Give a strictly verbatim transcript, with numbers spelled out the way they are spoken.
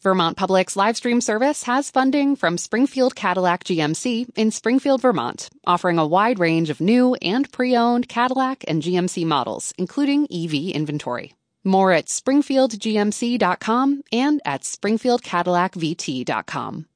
Vermont Public's live stream service has funding from Springfield Cadillac G M C in Springfield, Vermont, offering a wide range of new and pre-owned Cadillac and G M C models, including E V inventory. More at springfield g m c dot com and at springfield cadillac v t dot com.